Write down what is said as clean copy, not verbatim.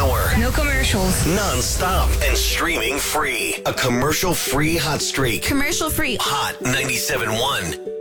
hour. No commercials. Non-stop and streaming free. A commercial-free hot streak. Commercial free. Hot 97.1.